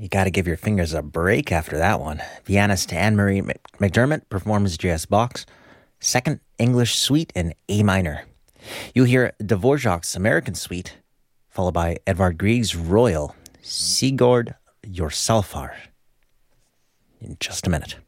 You got to give your fingers a break after that one. Pianist Anne-Marie McDermott performs J.S. Bach's Second English Suite in A minor. You'll hear Dvorak's American Suite, followed by Edvard Grieg's Royal, Sigurd Jorsalfar, in just a minute.